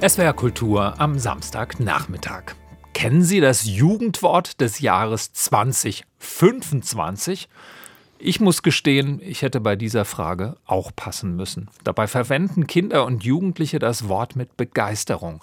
SWR Kultur am Samstagnachmittag. Kennen Sie das Jugendwort des Jahres 2025? Ich muss gestehen, ich hätte bei dieser Frage auch passen müssen. Dabei verwenden Kinder und Jugendliche das Wort mit Begeisterung.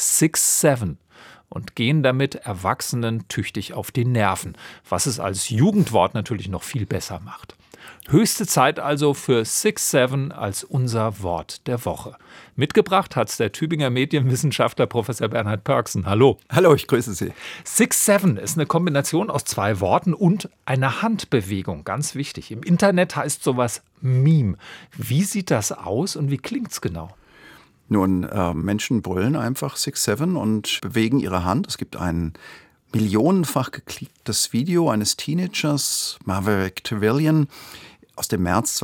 6-7. Und gehen damit Erwachsenen tüchtig auf die Nerven, was es als Jugendwort natürlich noch viel besser macht. Höchste Zeit also für 6-7 als unser Wort der Woche. Mitgebracht hat's der Tübinger Medienwissenschaftler Professor Bernhard Pörksen. Hallo. Hallo, ich grüße Sie. 6-7 ist eine Kombination aus 2 Worten und einer Handbewegung, ganz wichtig. Im Internet heißt sowas Meme. Wie sieht das aus und wie klingt's genau? Nun, Menschen brüllen einfach 6-7 und bewegen ihre Hand. Es gibt ein millionenfach geklicktes Video eines Teenagers, Maverick Trevelyan, aus dem März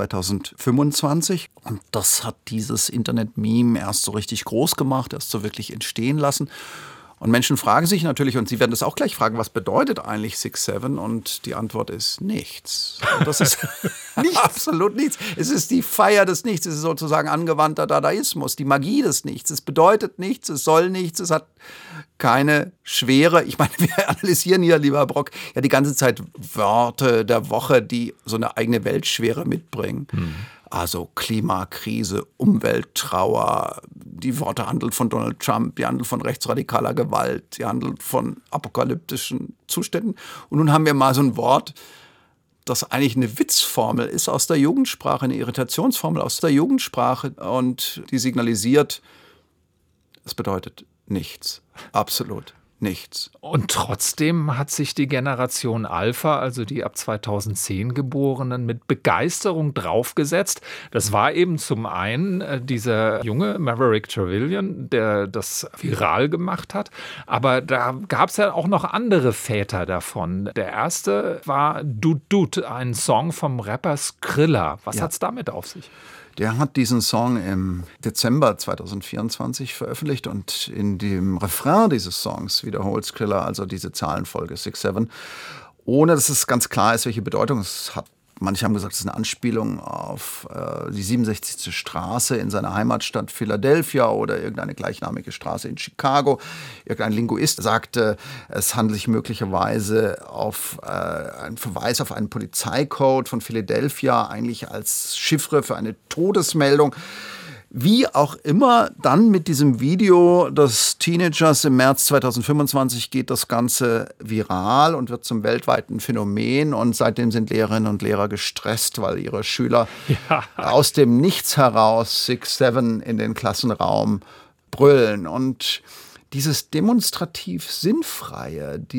2025. Und das hat dieses Internet-Meme erst so richtig groß gemacht, erst so wirklich entstehen lassen. Und Menschen fragen sich natürlich, und Sie werden das auch gleich fragen, was bedeutet eigentlich 6-7? Und die Antwort ist nichts. Und das ist absolut nichts. Es ist die Feier des Nichts. Es ist sozusagen angewandter Dadaismus, die Magie des Nichts. Es bedeutet nichts, es soll nichts, es hat keine Schwere. Ich meine, wir analysieren hier, lieber Brock, ja die ganze Zeit Worte der Woche, die so eine eigene Weltschwere mitbringen. Also Klimakrise, Umwelttrauer, die Worte handeln von Donald Trump, die handeln von rechtsradikaler Gewalt, die handeln von apokalyptischen Zuständen. Und nun haben wir mal so ein Wort, das eigentlich eine Witzformel ist aus der Jugendsprache, eine Irritationsformel aus der Jugendsprache und die signalisiert, es bedeutet nichts, absolut nichts. Und trotzdem hat sich die Generation Alpha, also die ab 2010 Geborenen, mit Begeisterung draufgesetzt. Das war eben zum einen dieser junge Maverick Trevelyan, der das viral gemacht hat. Aber da gab es ja auch noch andere Väter davon. Der erste war Dut Dut, ein Song vom Rapper Skrilla. Was hat's damit auf sich? Der hat diesen Song im Dezember 2024 veröffentlicht und in dem Refrain dieses Songs wiederholt Skrilla also diese Zahlenfolge 6-7, ohne dass es ganz klar ist, welche Bedeutung es hat. Manche haben gesagt, es ist eine Anspielung auf die 67. Straße in seiner Heimatstadt Philadelphia oder irgendeine gleichnamige Straße in Chicago. Irgendein Linguist sagte, es handelt sich möglicherweise auf einen Verweis auf einen Polizeicode von Philadelphia, eigentlich als Chiffre für eine Todesmeldung. Wie auch immer, dann mit diesem Video des Teenagers im März 2025 geht das Ganze viral und wird zum weltweiten Phänomen. Und seitdem sind Lehrerinnen und Lehrer gestresst, weil ihre Schüler aus dem Nichts heraus 6-7 in den Klassenraum brüllen. Und dieses demonstrativ Sinnfreie,